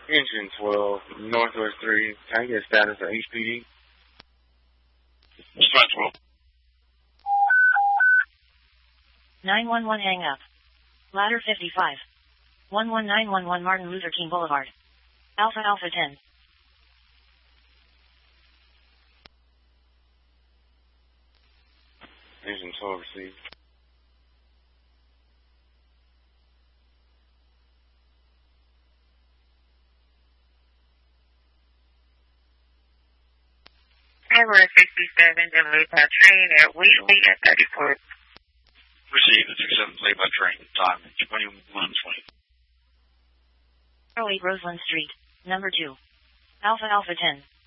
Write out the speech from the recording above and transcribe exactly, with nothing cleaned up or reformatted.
Engine twelve, Northwest three. Can I get a status of H P D? Dispatch twelve. nine one one hang up. Ladder fifty-five. one one nine one one Martin Luther King Boulevard. Alpha Alpha ten. Engine twelve received. Hammer sixty-seven, delayed by train at Wheatley at thirty-four. Received at six seven, delayed by train. Time twenty-one twenty. oh eight Roseland Street, number two. Alpha Alpha ten.